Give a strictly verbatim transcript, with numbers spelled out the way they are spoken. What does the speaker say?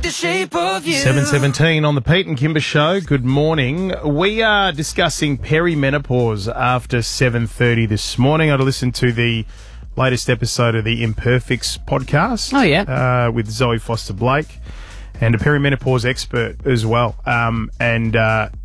the shape of you. seven seventeen on the Pete and Kimber Show. Good morning. We are discussing perimenopause after seven thirty this morning. I had to listen to the latest episode of the Imperfects podcast. Oh, yeah. Uh, with Zoe Foster-Blake and a perimenopause expert as well. Um, and uh,